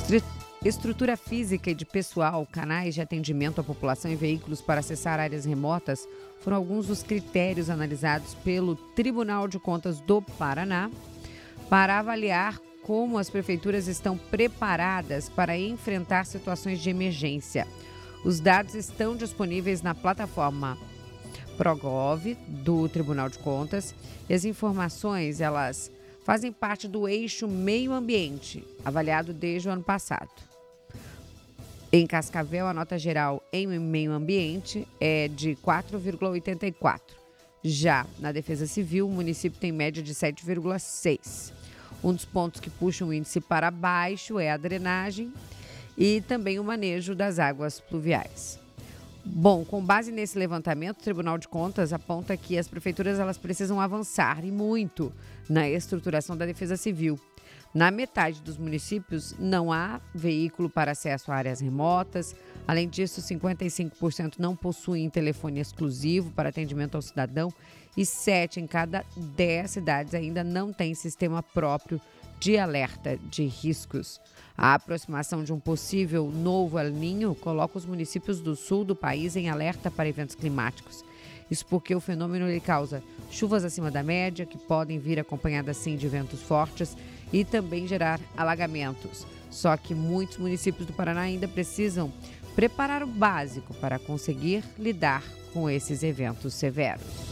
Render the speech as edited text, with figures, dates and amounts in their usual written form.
Estrutura física e de pessoal, canais de atendimento à população e veículos para acessar áreas remotas foram alguns dos critérios analisados pelo Tribunal de Contas do Paraná para avaliar como as prefeituras estão preparadas para enfrentar situações de emergência. Os dados estão disponíveis na plataforma Progov do Tribunal de Contas e as informações, elas fazem parte do eixo meio ambiente, avaliado desde o ano passado. Em Cascavel, a nota geral em meio ambiente é de 4,84. Já na Defesa Civil, o município tem média de 7,6. Um dos pontos que puxa o índice para baixo é a drenagem e também o manejo das águas pluviais. Bom, com base nesse levantamento, o Tribunal de Contas aponta que as prefeituras elas precisam avançar e muito na estruturação da Defesa Civil. Na metade dos municípios não há veículo para acesso a áreas remotas. Além disso, 55% não possuem telefone exclusivo para atendimento ao cidadão e 7 em cada 10 cidades ainda não têm sistema próprio de alerta de riscos. A aproximação de um possível novo El Niño coloca os municípios do sul do país em alerta para eventos climáticos. Isso porque o fenômeno ele causa chuvas acima da média, que podem vir acompanhadas sim de ventos fortes e também gerar alagamentos. Só que muitos municípios do Paraná ainda precisam preparar o básico para conseguir lidar com esses eventos severos.